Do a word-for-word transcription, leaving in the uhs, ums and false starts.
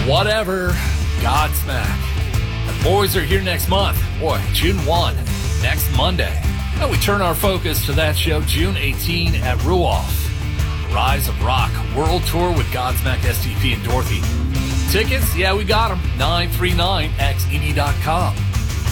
Whatever, Godsmack. The boys are here next month. Boy, June first, next Monday. And we turn our focus to that show June eighteenth at Ruoff. Rise of Rock World Tour with Godsmack, S T P, and Dorothy. Tickets? Yeah, we got them. nine three nine x e d dot com.